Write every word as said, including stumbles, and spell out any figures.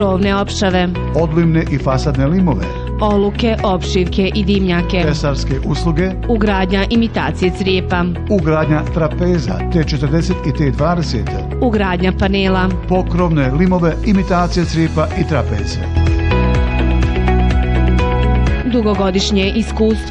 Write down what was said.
krovne opšave, odlimne i fasadne limove, oluke, opšivke i dimnjake, tesarske usluge, ugradnja imitacije crijepa, ugradnja trapeza T četrdeset i T dvadeset, ugradnja panela, pokrovne limove, imitacije crijepa i trapeze. Dugogodišnje iskustvo